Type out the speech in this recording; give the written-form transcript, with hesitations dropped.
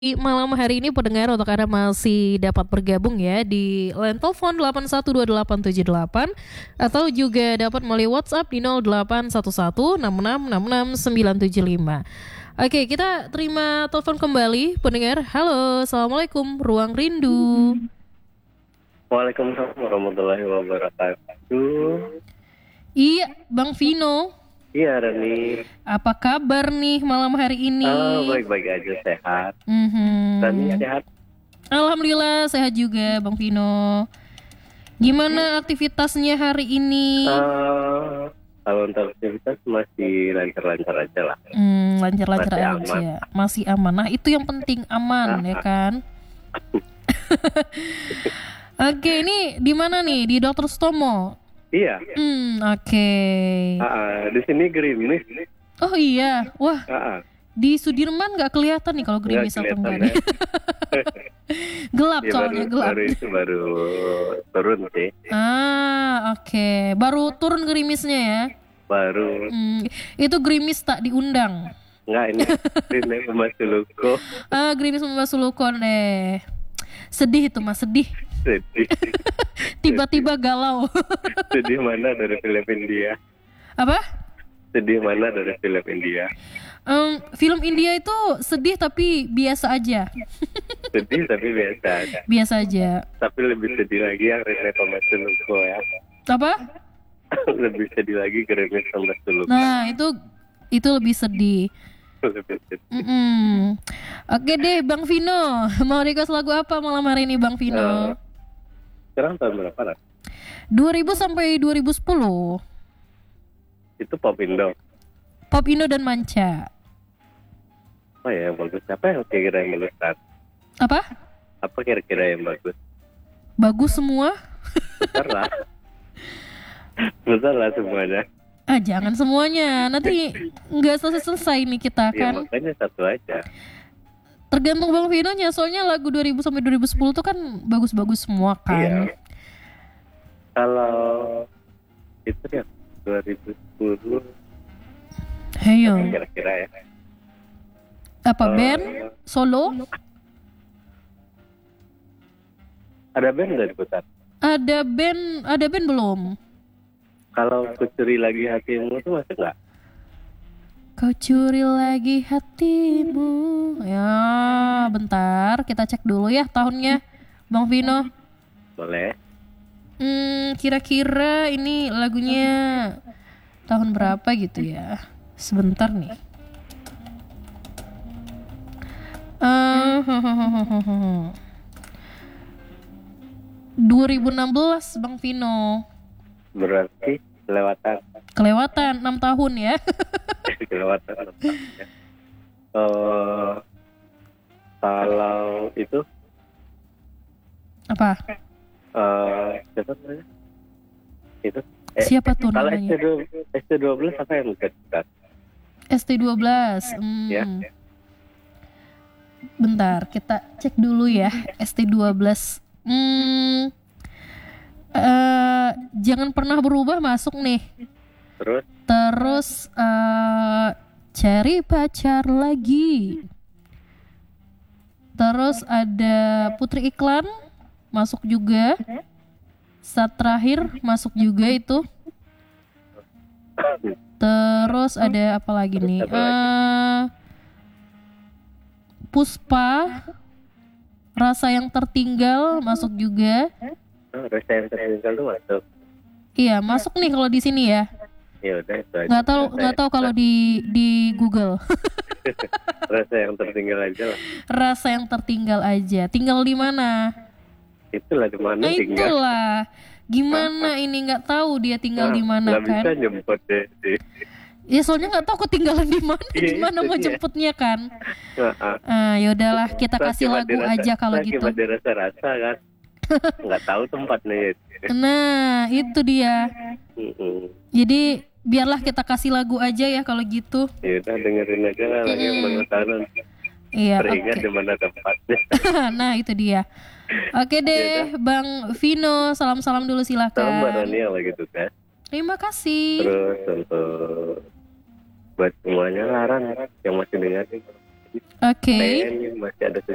Di malam hari ini pendengar untuk Anda masih dapat bergabung ya di line telepon 812878 atau juga dapat melalui WhatsApp di 08116666975. Oke, kita terima telepon kembali pendengar. Halo, Assalamualaikum, Ruang Rindu. Waalaikumsalam warahmatullahi wabarakatuh. Iya, Bang Vino. Iya, Rani. Apa kabar nih malam hari ini? Baik-baik aja, sehat. Rani sehat? Alhamdulillah sehat juga, Bang Vino. Gimana aktivitasnya hari ini? Kalau untuk aktivitas masih lancar-lancar aja lah. Lancar-lancar Masih aja. aman. Masih aman. Nah, itu yang penting, aman ya kan? Oke, ini di mana nih? Di Dr. Stomo. Iya. Oke. Di sini gerimis. Oh iya, wah. Di Sudirman nggak kelihatan nih kalau gerimis atau enggak nih. Gelap Ya, soalnya, gelap. baru turun sih. Oke. Baru turun gerimisnya ya? Baru. Itu gerimis tak diundang. Enggak, ini Mas Suluko. Gerimis membahas Sulukon deh. Sedih itu Mas, sedih. Sedih. Tiba-tiba galau. Sedih mana dari film India? Apa? Sedih mana dari film India? Film India itu sedih tapi biasa aja. Sedih tapi biasa aja. Biasa aja. Tapi lebih sedih lagi yang Rene Tomatuloko ya. Apa? Lebih sedih lagi ke Rene Tomatuloko. Nah, itu lebih sedih. Lebih sedih. Oke deh, Bang Vino. Mau request lagu apa malam hari ini, Bang Vino? Sekarang tahun berapa lah? 2000 sampai 2010. Itu Pop Indo. Pop Indo dan Manca. Oh ya, yang bagus. Apa yang kira-kira yang bagus? Apa? Apa kira-kira yang bagus? Bagus semua? Besar lah. Besar lah semuanya. Jangan semuanya. Nanti nggak selesai nih kita Ya kan. makanya satu aja. Tergantung Bang Vino-nya. Soalnya lagu 2000 sampai 2010 tuh kan bagus-bagus semua kan. Iya. Kalau itu ya 2010 Heyo. kira-kira ya. Apa band? Solo? Ada band nggak diputar? Ada band belum? Kalau Kucuri Lagi Hatimu tuh masih nggak? Kau curi lagi hatimu. Ya, bentar kita cek dulu ya tahunnya, Bang Vino. Boleh. Kira-kira ini lagunya tahun berapa gitu ya? Sebentar nih. 2016 Bang Vino. Berarti Kelewatan 6 tahun ya. kelewatan. Kalau itu Apa? siapa namanya? Itu Siapa tuh kalau namanya? ST12 apa yang dekat? ST12. Ya. Bentar, kita cek dulu ya. ST12. Jangan pernah berubah masuk nih. Terus cari pacar lagi. Terus ada Putri Iklan masuk juga. Saat terakhir masuk juga itu. Terus ada apa lagi nih? Puspa, Rasa yang Tertinggal masuk juga. Rasa yang Tertinggal tuh masuk. Iya, masuk nih kalau di sini ya. Ya udah itu aja. Nggak tahu kalau di Google. Rasa yang Tertinggal aja lah. Rasa yang Tertinggal aja. Tinggal di mana? Itulah di mana Nah, tinggal. itulah. Gimana ini nggak tahu dia tinggal di mana Nggak kan? bisa jemput deh. Ya soalnya nggak tahu ketinggalan di mana, Iya, gimana itu mau dia. jemputnya kan? Ya udahlah kita kasih lagu aja kalau gitu. Akibat dirasa-rasa kan. Nggak tahu tempatnya. Nah, itu dia. Jadi biarlah kita kasih lagu aja ya kalau gitu. Ya udah dengerin aja lah lagi yang penasaran. Iya, Teringat oke. di mana tempatnya. Nah, itu dia. Oke deh, Bang Vino, salam-salam dulu Sama Mbak silakan. Rani yang lagi tugas. Terima kasih. Terus untuk buat semuanya Laran yang masih dengerin. Oke. Kayaknya masih ada